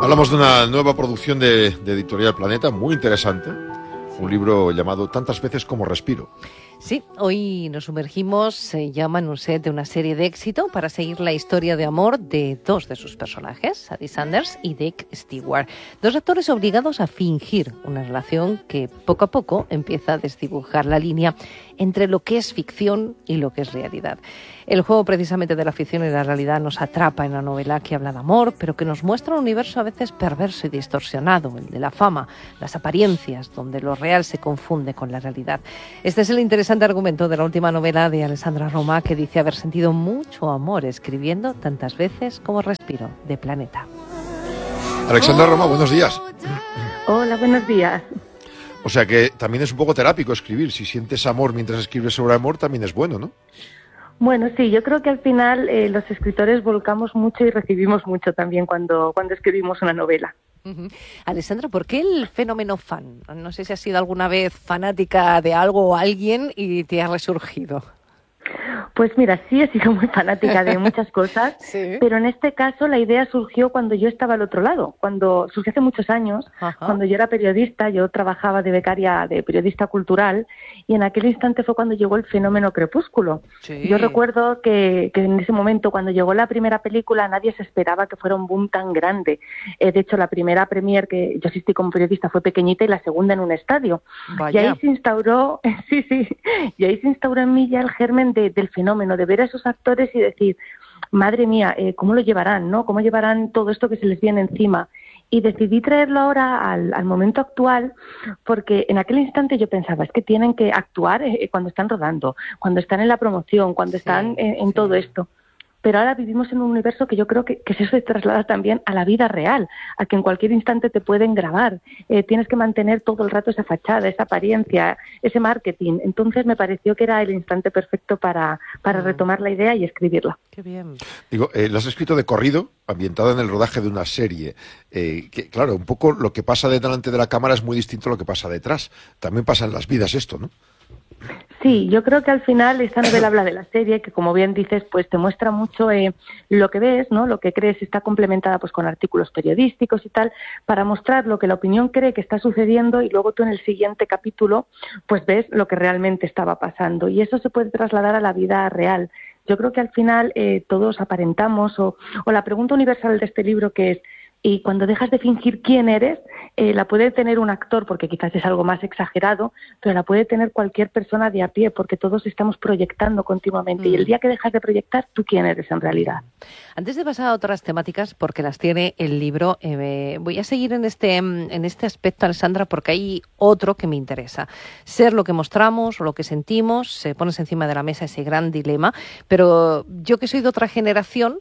Hablamos de una nueva producción de Editorial Planeta, muy interesante. Un libro llamado Tantas veces como respiro. Sí, hoy nos sumergimos, se llama en un set de una serie de éxito para seguir la historia de amor de dos de sus personajes, Sadie Sanders y Dick Stewart. Dos actores obligados a fingir una relación que poco a poco empieza a desdibujar la línea entre lo que es ficción y lo que es realidad. El juego precisamente de la ficción y la realidad nos atrapa en la novela que habla de amor, pero que nos muestra un universo a veces perverso y distorsionado, el de la fama, las apariencias, donde lo real se confunde con la realidad. Este es el interesante argumento de la última novela de Alessandra Roma, que dice haber sentido mucho amor escribiendo tantas veces como respiro, de Planeta. Alessandra Roma, buenos días. Hola, buenos días. O sea que también es un poco terápico escribir. Si sientes amor mientras escribes sobre amor, también es bueno, ¿no? Bueno, sí, yo creo que al final los escritores volcamos mucho y recibimos mucho también cuando escribimos una novela. Uh-huh. Alessandra, ¿por qué el fenómeno fan? No sé si has sido alguna vez fanática de algo o alguien y te ha resurgido. Pues mira, sí he sido muy fanática de muchas cosas, ¿Sí? Pero en este caso la idea surgió cuando yo estaba al otro lado, cuando surgió hace muchos años, Ajá. Cuando yo era periodista, yo trabajaba de becaria de periodista cultural y en aquel instante fue cuando llegó el fenómeno Crepúsculo. Sí. Yo recuerdo que en ese momento, cuando llegó la primera película, nadie se esperaba que fuera un boom tan grande. De hecho, la primera premier que yo asistí como periodista fue pequeñita y la segunda en un estadio. Vaya. Y ahí se instauró, y ahí se instauró en mí ya el germen del fenómeno, de ver a esos actores y decir, madre mía, ¿cómo lo llevarán, no? ¿Cómo llevarán todo esto que se les viene encima? Y decidí traerlo ahora al momento actual, porque en aquel instante yo pensaba, es que tienen que actuar cuando están rodando, cuando están en la promoción, cuando están en todo esto. Pero ahora vivimos en un universo que yo creo que eso se traslada también a la vida real, a que en cualquier instante te pueden grabar. Tienes que mantener todo el rato esa fachada, esa apariencia, ese marketing. Entonces me pareció que era el instante perfecto para retomar la idea y escribirla. Qué bien. Digo, lo has escrito de corrido, ambientada en el rodaje de una serie. Que, claro, un poco lo que pasa delante de la cámara es muy distinto a lo que pasa detrás. También pasa en las vidas esto, ¿no? Sí, yo creo que al final esta novela habla de la serie, que como bien dices, pues te muestra mucho lo que ves, ¿no? Lo que crees, está complementada pues con artículos periodísticos y tal, para mostrar lo que la opinión cree que está sucediendo y luego tú en el siguiente capítulo pues ves lo que realmente estaba pasando y eso se puede trasladar a la vida real. Yo creo que al final todos aparentamos o la pregunta universal de este libro que es y cuando dejas de fingir quién eres, la puede tener un actor, porque quizás es algo más exagerado, pero la puede tener cualquier persona de a pie, porque todos estamos proyectando continuamente. Y el día que dejas de proyectar, ¿tú quién eres en realidad? Antes de pasar a otras temáticas, porque las tiene el libro, voy a seguir en este aspecto, Alessandra, porque hay otro que me interesa. Ser lo que mostramos o lo que sentimos, pones encima de la mesa ese gran dilema, pero yo que soy de otra generación,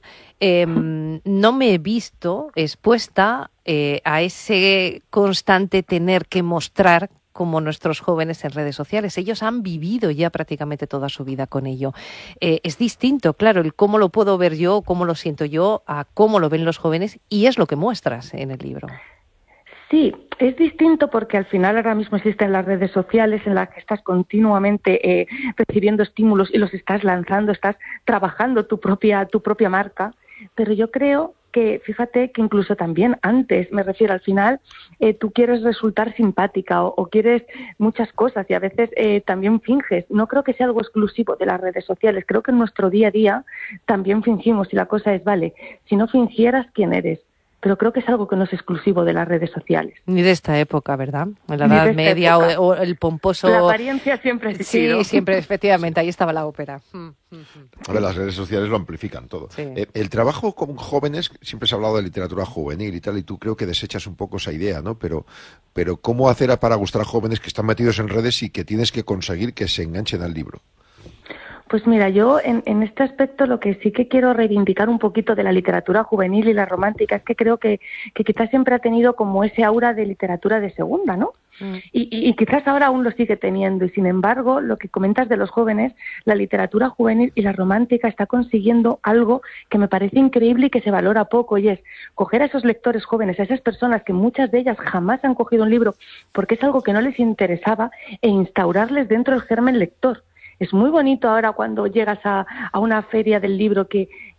no me he visto expuesta a ese constante tener que mostrar como nuestros jóvenes en redes sociales. Ellos han vivido ya prácticamente toda su vida con ello. Es distinto, claro, el cómo lo puedo ver yo, cómo lo siento yo, a cómo lo ven los jóvenes, y es lo que muestras en el libro. Sí, es distinto porque al final ahora mismo existen las redes sociales en las que estás continuamente recibiendo estímulos y los estás lanzando, estás trabajando tu propia marca, pero yo creo que, fíjate, que incluso también antes, me refiero al final, tú quieres resultar simpática o quieres muchas cosas y a veces también finges. No creo que sea algo exclusivo de las redes sociales, creo que en nuestro día a día también fingimos y la cosa es, vale, si no fingieras, ¿quién eres? Pero creo que es algo que no es exclusivo de las redes sociales. Ni de esta época, ¿verdad? En la Edad Media o el pomposo... La apariencia siempre ha existido. Sí, siempre, efectivamente, ahí estaba la ópera. A ver, las redes sociales lo amplifican todo. Sí. El trabajo con jóvenes, siempre se ha hablado de literatura juvenil y tal, y tú creo que desechas un poco esa idea, ¿no? Pero ¿cómo hacer para gustar a jóvenes que están metidos en redes y que tienes que conseguir que se enganchen al libro? Pues mira, yo en este aspecto lo que sí que quiero reivindicar un poquito de la literatura juvenil y la romántica es que creo que quizás siempre ha tenido como ese aura de literatura de segunda, ¿no? Y quizás ahora aún lo sigue teniendo. Y sin embargo, lo que comentas de los jóvenes, la literatura juvenil y la romántica está consiguiendo algo que me parece increíble y que se valora poco, y es coger a esos lectores jóvenes, a esas personas que muchas de ellas jamás han cogido un libro porque es algo que no les interesaba, e instaurarles dentro del germen lector. Es muy bonito ahora cuando llegas a una feria del libro que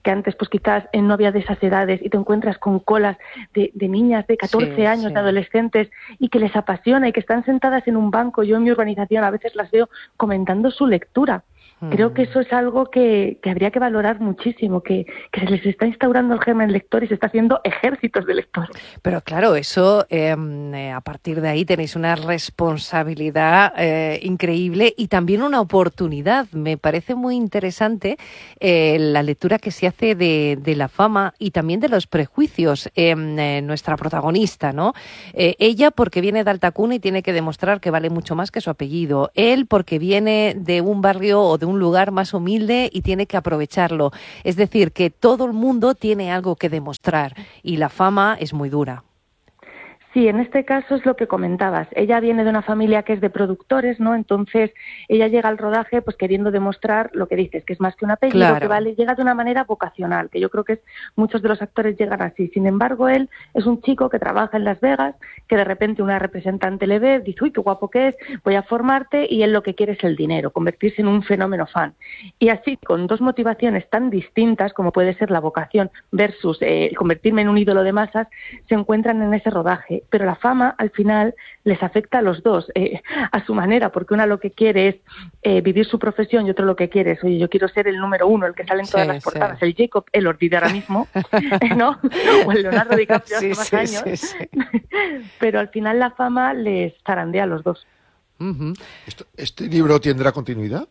que antes pues quizás no había de esas edades, y te encuentras con colas de niñas de 14 años, de adolescentes, y que les apasiona y que están sentadas en un banco. Yo en mi urbanización a veces las veo comentando su lectura. Creo que eso es algo que habría que valorar muchísimo, que se les está instaurando el germen lector y se está haciendo ejércitos de lectores. Pero claro, eso a partir de ahí tenéis una responsabilidad increíble y también una oportunidad. Me parece muy interesante la lectura que se hace de la fama y también de los prejuicios. Nuestra protagonista, ¿no? Ella porque viene de alta cuna y tiene que demostrar que vale mucho más que su apellido. Él porque viene de un barrio o de un lugar más humilde y tiene que aprovecharlo. Es decir, que todo el mundo tiene algo que demostrar y la fama es muy dura. Sí, en este caso es lo que comentabas. Ella viene de una familia que es de productores, ¿no? Entonces ella llega al rodaje pues queriendo demostrar lo que dices, que es más que un apellido, claro, que vale, llega de una manera vocacional, que yo creo que muchos de los actores llegan así. Sin embargo, él es un chico que trabaja en Las Vegas, que de repente una representante le ve, dice, uy, qué guapo que es, voy a formarte, y él lo que quiere es el dinero, convertirse en un fenómeno fan. Y así, con dos motivaciones tan distintas como puede ser la vocación versus convertirme en un ídolo de masas, se encuentran en ese rodaje. Pero la fama al final les afecta a los dos a su manera, porque una lo que quiere es vivir su profesión y otro lo que quiere es, oye, yo quiero ser el número uno, el que sale en todas las portadas, el Jacob Elord de ahora mismo, ¿no? O el Leonardo DiCaprio hace más años. Pero al final la fama les zarandea a los dos. Uh-huh. ¿Este libro tendrá continuidad?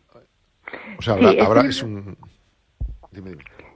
O sea, es un... Dime.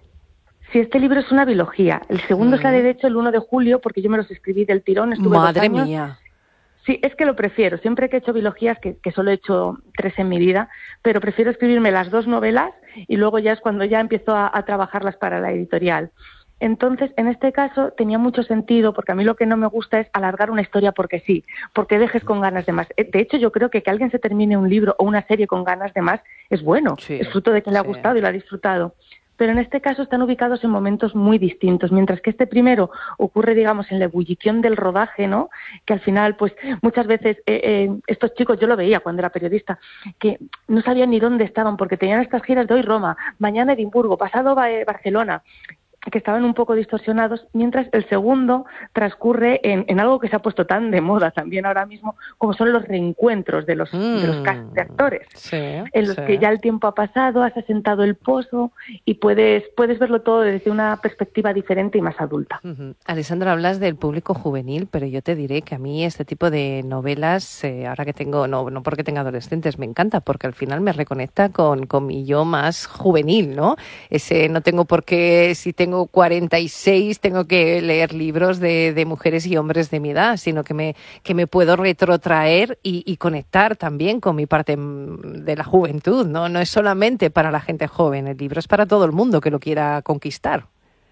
Sí, este libro es una biología. El segundo sale, de hecho, el 1 de julio, porque yo me los escribí del tirón. Estuve ¡Madre 2 años. Mía! Sí, es que lo prefiero. Siempre que he hecho biologías, que solo he hecho 3 en mi vida, pero prefiero escribirme las 2 novelas y luego ya es cuando ya empiezo a trabajarlas para la editorial. Entonces, en este caso, tenía mucho sentido, porque a mí lo que no me gusta es alargar una historia porque sí, porque dejes con ganas de más. De hecho, yo creo que alguien se termine un libro o una serie con ganas de más es bueno. Sí, es fruto de que le ha gustado y lo ha disfrutado. Pero en este caso están ubicados en momentos muy distintos, mientras que este primero ocurre, digamos, en la ebullición del rodaje, ¿no? Que al final, pues, muchas veces estos chicos, yo lo veía cuando era periodista, que no sabían ni dónde estaban, porque tenían estas giras de hoy Roma, mañana Edimburgo, pasado Barcelona, que estaban un poco distorsionados, mientras el segundo transcurre en algo que se ha puesto tan de moda también ahora mismo, como son los reencuentros de los cast de actores, en los que ya el tiempo ha pasado, has asentado el pozo y puedes verlo todo desde una perspectiva diferente y más adulta. Uh-huh. Alessandra, hablas del público juvenil, pero yo te diré que a mí este tipo de novelas, ahora que tengo, no porque tenga adolescentes, me encanta, porque al final me reconecta con mi yo más juvenil, ¿no? Ese no tengo por qué, si tengo 46, tengo que leer libros de mujeres y hombres de mi edad, sino que me puedo retrotraer y conectar también con mi parte de la juventud, ¿no? No es solamente para la gente joven, el libro es para todo el mundo que lo quiera conquistar.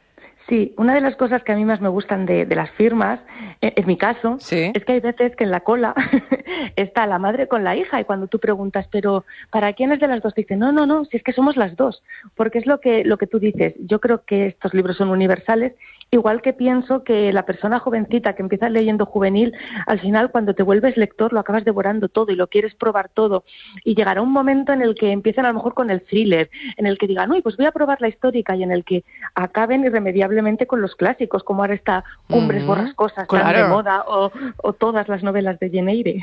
Sí, una de las cosas que a mí más me gustan de las firmas, en mi caso, es que hay veces que en la cola está la madre con la hija y cuando tú preguntas, pero ¿para quién es de las dos? Te dicen, no, si es que somos las dos, porque es lo que tú dices. Yo creo que estos libros son universales, igual que pienso que la persona jovencita que empieza leyendo juvenil, al final cuando te vuelves lector lo acabas devorando todo y lo quieres probar todo y llegará un momento en el que empiezan a lo mejor con el thriller, en el que digan, uy, pues voy a probar la histórica y en el que acaben irremediablemente con los clásicos, como ahora está Cumbres Borrascosas, claro, tan de moda, o todas las novelas de Jane Eyre.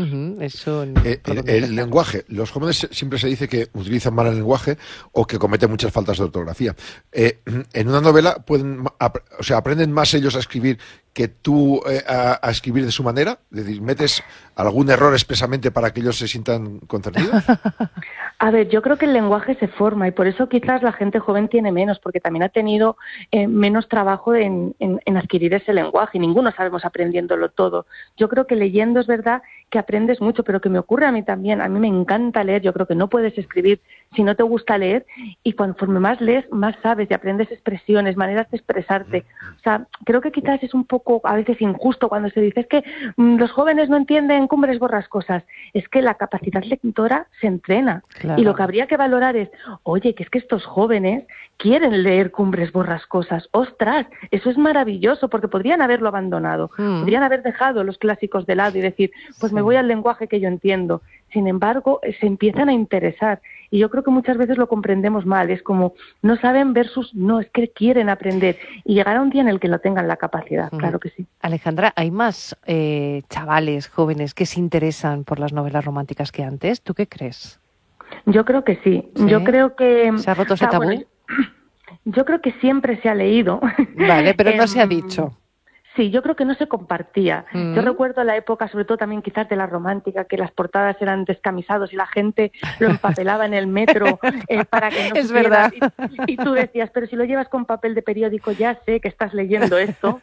Eso el lenguaje. Los jóvenes siempre se dice que utilizan mal el lenguaje o que cometen muchas faltas de ortografía. En una novela aprenden más ellos a escribir que tú a escribir de su manera, es decir, ¿metes algún error expresamente para que ellos se sientan concernidos? A ver, yo creo que el lenguaje se forma y por eso quizás la gente joven tiene menos, porque también ha tenido menos trabajo en adquirir ese lenguaje y ninguno sabemos aprendiéndolo todo. Yo creo que leyendo es verdad que aprendes mucho, pero que me ocurre a mí también. A mí me encanta leer, yo creo que no puedes escribir si no te gusta leer y conforme más lees, más sabes y aprendes expresiones, maneras de expresarte. O sea, creo que quizás es un poco a veces injusto cuando se dice es que los jóvenes no entienden Cumbres Borrascosas. Es que la capacidad lectora se entrena. Claro. Y lo que habría que valorar es, oye, que es que estos jóvenes quieren leer Cumbres Borrascosas. ¡Ostras! Eso es maravilloso porque podrían haberlo abandonado. Podrían haber dejado los clásicos de lado y decir, pues me voy al lenguaje que yo entiendo. sin embargo, se empiezan a interesar. Y yo creo que muchas veces lo comprendemos mal. Es como, no saben versus, no, es que quieren aprender. Y llegará un día en el que lo tengan la capacidad, claro que sí. Alejandra, ¿hay más chavales, jóvenes, que se interesan por las novelas románticas que antes? ¿Tú qué crees? Yo creo que sí. ¿Sí? Yo creo que... ¿Se ha roto ese tabú? Bueno, yo creo que siempre se ha leído. Vale, pero no se ha dicho. Sí, yo creo que no se compartía. Yo recuerdo la época, sobre todo también quizás de la romántica, que las portadas eran descamisados y la gente lo empapelaba en el metro para que no es supiera. verdad. Y tú decías, pero si lo llevas con papel de periódico, ya sé que estás leyendo esto.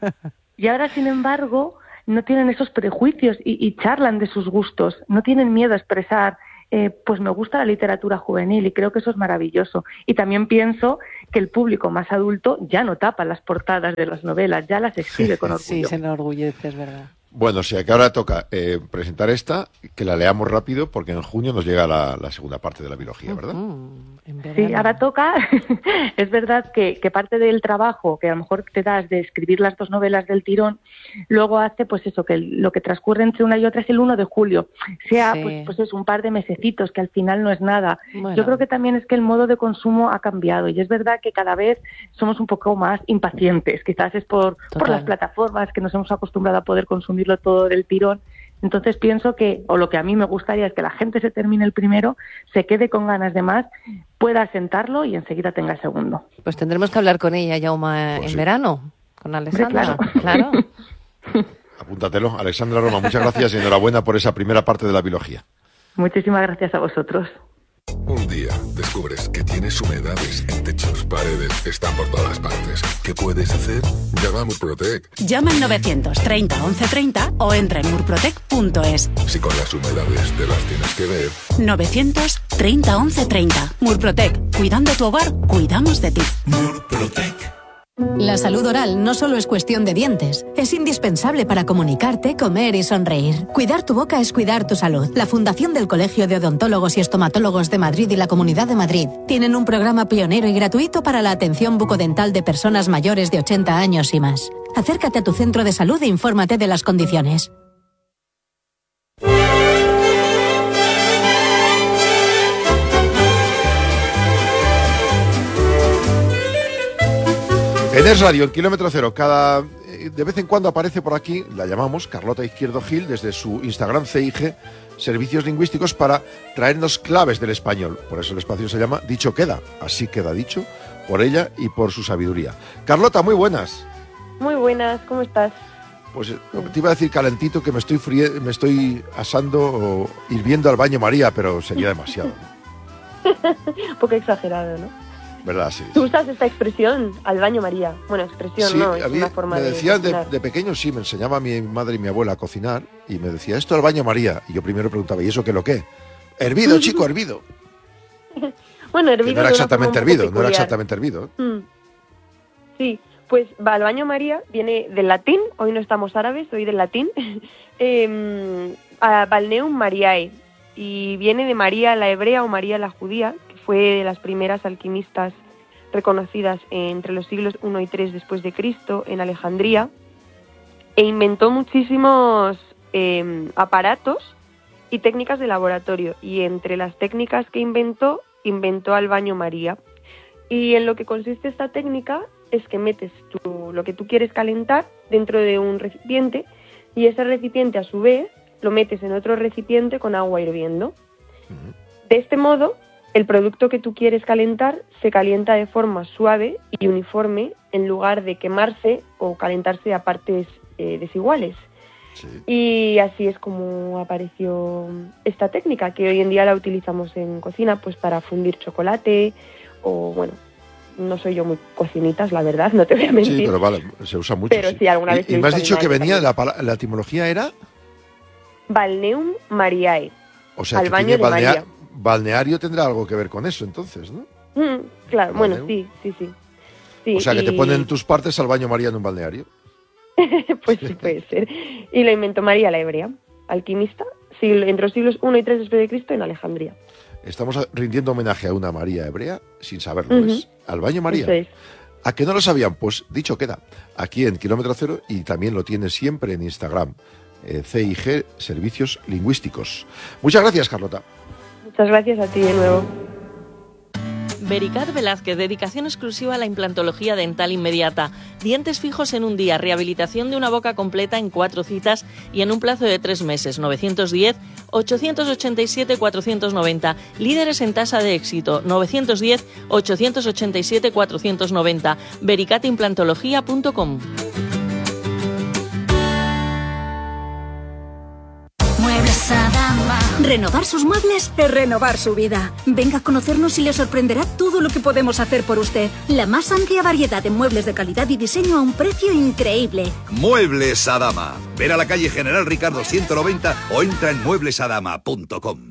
Y ahora, sin embargo, no tienen esos prejuicios y charlan de sus gustos, no tienen miedo a expresar. Pues me gusta la literatura juvenil y creo que eso es maravilloso. Y también pienso que el público más adulto ya no tapa las portadas de las novelas, ya las exhibe con orgullo. Sí, se enorgullece, es verdad. Bueno, sí, que ahora toca presentar esta, que la leamos rápido, porque en junio nos llega la segunda parte de la biología, ¿verdad? Sí, ahora toca. Es verdad que parte del trabajo que a lo mejor te das de escribir las 2 novelas del tirón, luego hace pues eso, que lo que transcurre entre una y otra es el 1 de julio. Sea sí. pues es un par de mesecitos, que al final no es nada. Bueno. Yo creo que también es que el modo de consumo ha cambiado y es verdad que cada vez somos un poco más impacientes. Quizás es por las plataformas que nos hemos acostumbrado a poder consumirlo todo del tirón. Entonces pienso que, o lo que a mí me gustaría es que la gente se termine el primero, se quede con ganas de más, pueda sentarlo y enseguida tenga el segundo. Pues tendremos que hablar con ella, Jaume, Pues en sí. verano, con Alessandra. Claro. Apúntatelo. Alexandra Roma, muchas gracias y enhorabuena por esa primera parte de la biología. Muchísimas gracias a vosotros. Un día descubres que tienes humedades en techos, paredes, están por todas partes. ¿Qué puedes hacer? Llama a Murprotec. Llama al 930 1130 o entra en murprotec.es. Si con las humedades te las tienes que ver. 930 1130. Murprotec. Cuidando tu hogar, cuidamos de ti. Murprotec. La salud oral no solo es cuestión de dientes, es indispensable para comunicarte, comer y sonreír. Cuidar tu boca es cuidar tu salud. La Fundación del Colegio de Odontólogos y Estomatólogos de Madrid y la Comunidad de Madrid tienen un programa pionero y gratuito para la atención bucodental de personas mayores de 80 años y más. Acércate a tu centro de salud e infórmate de las condiciones. En Es Radio, en Kilómetro Cero, de vez en cuando aparece por aquí, la llamamos Carlota Izquierdo Gil, desde su Instagram CIG, Servicios Lingüísticos, para traernos claves del español. Por eso el espacio se llama Dicho Queda, así queda dicho, por ella y por su sabiduría. Carlota, muy buenas. Muy buenas, ¿cómo estás? Pues te iba a decir calentito que me estoy asando o hirviendo al baño María, pero sería demasiado. Un poco exagerado, ¿no? ¿Verdad? Sí. ¿Tú usas esta expresión, al baño María? Bueno, expresión Sí, no, es a mí una forma me de decían cocinar. de pequeño, sí, me enseñaba mi madre y mi abuela a cocinar y me decía, esto al baño María. Y yo primero preguntaba, ¿y eso qué lo qué? Hervido, chico, hervido. Bueno, hervido Que no era de una exactamente forma un poco hervido, no era peculiar. exactamente hervido. Sí, pues al baño María viene del latín, hoy no estamos árabes, hoy del latín, a Balneum Mariae, y viene de María la hebrea o María la judía, que fue de las primeras alquimistas reconocidas entre los siglos I y III después de Cristo en Alejandría, e inventó muchísimos aparatos y técnicas de laboratorio, y entre las técnicas que inventó al baño María. Y en lo que consiste esta técnica es que metes lo que tú quieres calentar dentro de un recipiente, y ese recipiente a su vez lo metes en otro recipiente con agua hirviendo. De este modo, el producto que tú quieres calentar se calienta de forma suave y uniforme en lugar de quemarse o calentarse a partes desiguales. Sí. Y así es como apareció esta técnica, que hoy en día la utilizamos en cocina pues para fundir chocolate o, bueno, no soy yo muy cocinitas, la verdad, no te voy a mentir. Sí, pero vale, se usa mucho. Pero sí, alguna vez Y lo he me has visto dicho que en venía, también. la etimología era, Balneum Mariae. o sea, Al que baño tiene de María. balneario tendrá algo que ver con eso, entonces, ¿no? Claro, bueno, Balneum. sí. O sea, que te y- ponen tus partes al baño María en un balneario. Pues sí, puede ser. Y lo inventó María la hebrea, alquimista, entre los siglos I y III después de Cristo en Alejandría. Estamos rindiendo homenaje a una María hebrea sin saberlo, Ujú. es al baño María. Eso es. ¿A que no lo sabían? Pues dicho queda, aquí en Kilómetro Cero, y también lo tienes siempre en Instagram, CIG Servicios Lingüísticos. Muchas gracias, Carlota. Muchas gracias a ti de nuevo. Vericat Velázquez, dedicación exclusiva a la implantología dental inmediata. Dientes fijos en un día, rehabilitación de una boca completa en 4 citas y en un plazo de 3 meses. 910-887-490. Líderes en tasa de éxito. 910-887-490. vericatimplantología.com. Muebles Adama. Renovar sus muebles es renovar su vida. Venga a conocernos y le sorprenderá todo lo que podemos hacer por usted. La más amplia variedad de muebles de calidad y diseño a un precio increíble. Muebles Adama. Ver a la calle General Ricardo 190 o entra en mueblesadama.com.